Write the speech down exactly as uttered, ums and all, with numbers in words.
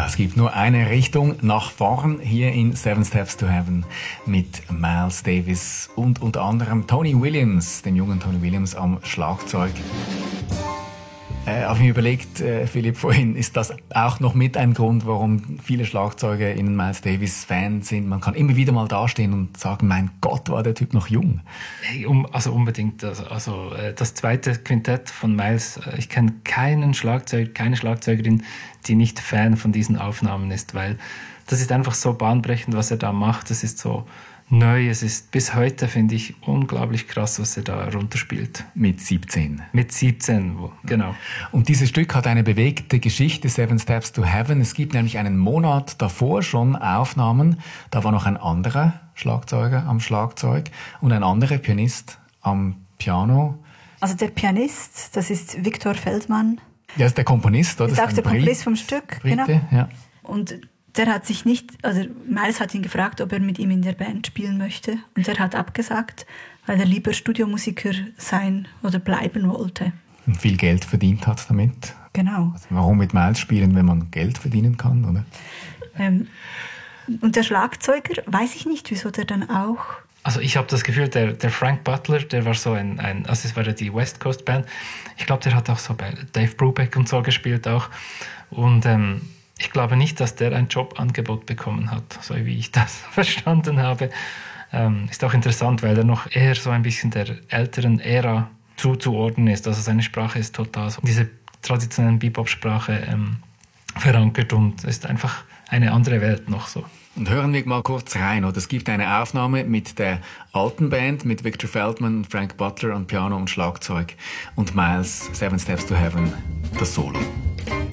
Es gibt nur eine Richtung nach vorn hier in Seven Steps to Heaven mit Miles Davis und unter anderem Tony Williams, dem jungen Tony Williams am Schlagzeug. Äh, habe ich mir überlegt, äh, Philipp, vorhin, ist das auch noch mit ein Grund, warum viele Schlagzeuger in Miles Davis Fan sind? Man kann immer wieder mal dastehen und sagen, mein Gott, war der Typ noch jung. Hey, um, also unbedingt. Also, also äh, das zweite Quintett von Miles, äh, ich kenne keinen Schlagzeug, keine Schlagzeugerin, die nicht Fan von diesen Aufnahmen ist, weil das ist einfach so bahnbrechend, was er da macht. Das ist so neu. Es ist bis heute, finde ich, unglaublich krass, was er da runterspielt. Mit siebzehn. Mit siebzehn, genau. Und dieses Stück hat eine bewegte Geschichte, Seven Steps to Heaven. Es gibt nämlich einen Monat davor schon Aufnahmen. Da war noch ein anderer Schlagzeuger am Schlagzeug und ein anderer Pianist am Piano. Also der Pianist, das ist Viktor Feldmann. Der ist der Komponist, oder? Das ist auch der Brit, Komponist vom Stück, Brite, genau. Ja. Und der hat sich nicht, also Miles hat ihn gefragt, ob er mit ihm in der Band spielen möchte. Und er hat abgesagt, weil er lieber Studiomusiker sein oder bleiben wollte. Und viel Geld verdient hat damit. Genau. Also warum mit Miles spielen, wenn man Geld verdienen kann, oder? Ähm, und der Schlagzeuger, weiß ich nicht, wieso der dann auch... Also ich habe das Gefühl, der, der Frank Butler, der war so ein, ein also es war ja die West Coast Band. Ich glaube, der hat auch so bei Dave Brubeck und so gespielt auch. Und ähm, ich glaube nicht, dass der ein Jobangebot bekommen hat, so wie ich das verstanden habe. Ähm, ist auch interessant, weil er noch eher so ein bisschen der älteren Ära zuzuordnen ist. Also seine Sprache ist total so diese traditionellen Bebop-Sprache ähm, verankert und ist einfach eine andere Welt noch so. Und hören wir mal kurz rein. Oder? Es gibt eine Aufnahme mit der alten Band, mit Victor Feldman und Frank Butler an Piano und Schlagzeug und Miles, Seven Steps to Heaven, das Solo.